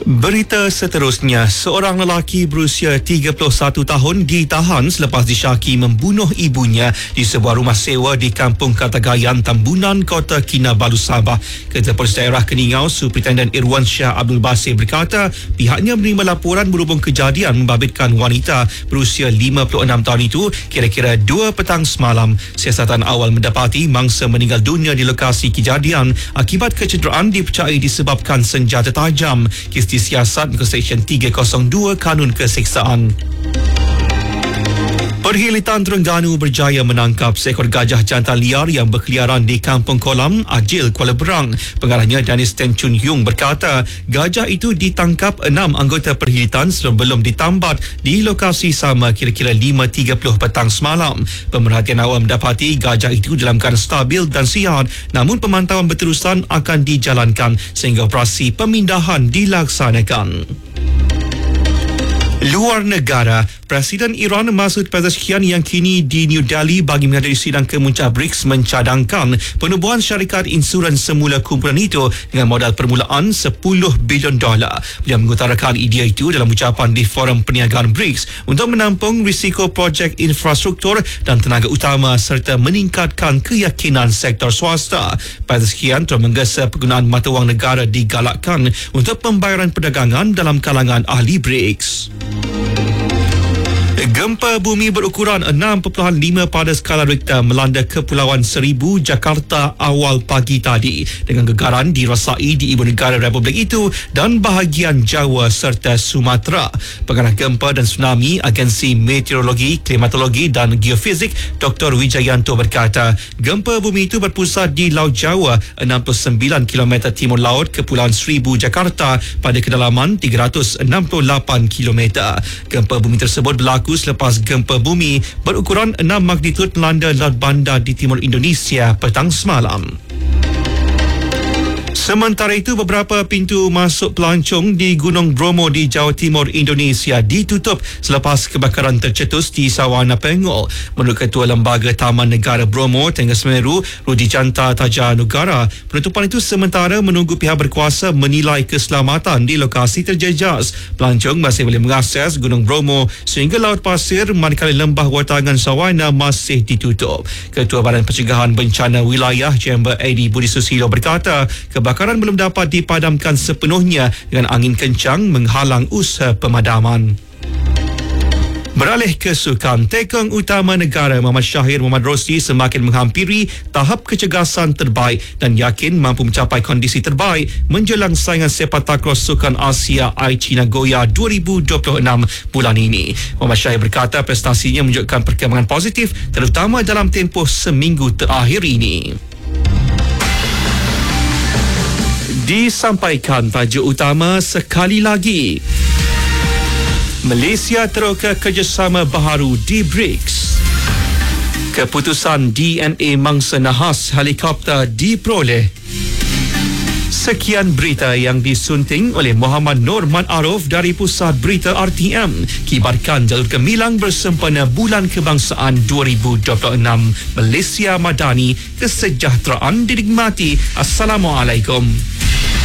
Berita seterusnya, seorang lelaki berusia 31 tahun ditahan selepas disyaki membunuh ibunya di sebuah rumah sewa di Kampung Katagayan, Tambunan, Kota Kinabalu, Sabah. Ketua Polis Daerah Keningau, Superintendent Irwan Shah Abdul Basir berkata pihaknya menerima laporan berhubung kejadian membabitkan wanita berusia 56 tahun itu kira-kira 2 petang semalam. Siasatan awal mendapati mangsa meninggal dunia di lokasi kejadian akibat kecederaan dipercayai disebabkan senjata tajam. Kes disiasat ke Seksyen 302 Kanun Keseksaan. Perkhidmatan Terengganu berjaya menangkap seekor gajah jantan liar yang berkeliaran di Kampung Kolam, Ajil, Kuala Berang. Pengarahnya Danis Ten Chun Yung berkata gajah itu ditangkap 6 anggota perkhidmatan sebelum ditambat di lokasi sama kira-kira 5.30 petang semalam. Pemerhatian awam mendapati gajah itu dalam keadaan stabil dan sihat, namun pemantauan berterusan akan dijalankan sehingga operasi pemindahan dilaksanakan. Luar negara, Presiden Iran Masoud Pezeshkian yang kini di New Delhi bagi menghadiri sidang kemuncak BRICS mencadangkan penubuhan syarikat insurans semula kumpulan itu dengan modal permulaan $10 bilion. Beliau mengutarakan idea itu dalam ucapan di Forum Perniagaan BRICS untuk menampung risiko projek infrastruktur dan tenaga utama serta meningkatkan keyakinan sektor swasta. Pezeshkian telah menggesa penggunaan mata wang negara digalakkan untuk pembayaran perdagangan dalam kalangan ahli BRICS. Gempa bumi berukuran 6.5 pada skala Richter melanda Kepulauan Seribu, Jakarta awal pagi tadi dengan gegaran dirasai di ibu negara Republik itu dan bahagian Jawa serta Sumatera. Pengarah gempa dan tsunami Agensi Meteorologi, Klimatologi dan Geofizik Dr. Wijayanto berkata gempa bumi itu berpusat di Laut Jawa 69 km timur laut Kepulauan Seribu, Jakarta pada kedalaman 368 km. Gempa bumi tersebut berlaku selepas gempa bumi berukuran 6 magnitud melanda Laut Banda di timur Indonesia petang semalam. Sementara itu, beberapa pintu masuk pelancong di Gunung Bromo di Jawa Timur Indonesia ditutup selepas kebakaran tercetus di Sawana Pengol. Menurut Ketua Lembaga Taman Negara Bromo, Tengah Semeru, Rudi Janta Tajanugara, penutupan itu sementara menunggu pihak berkuasa menilai keselamatan di lokasi terjejas. Pelancong masih boleh mengakses Gunung Bromo sehingga Laut Pasir, manakala lembah Watangan Sawana masih ditutup. Ketua Badan Pencegahan Bencana Wilayah Chamber AD Budi Susilo berkata kebakaran belum dapat dipadamkan sepenuhnya dengan angin kencang menghalang usaha pemadaman. Beralih ke sukan, tekong utama negara Muhammad Syahir Muhammad Rosli semakin menghampiri tahap kecergasan terbaik dan yakin mampu mencapai kondisi terbaik menjelang saingan sepak takraw Sukan Asia Aichi Nagoya 2026 bulan ini. Muhammad Syahir berkata prestasinya menunjukkan perkembangan positif terutama dalam tempoh seminggu terakhir ini. Disampaikan tajuk utama sekali lagi. Malaysia teroka kerjasama baharu di BRICS. Keputusan DNA mangsa nahas helikopter diperoleh. Sekian berita yang disunting oleh Muhammad Nur Arif dari Pusat Berita RTM. Kibarkan jalur gemilang bersempena Bulan Kebangsaan 2026. Malaysia Madani, kesejahteraan dinikmati. Assalamualaikum.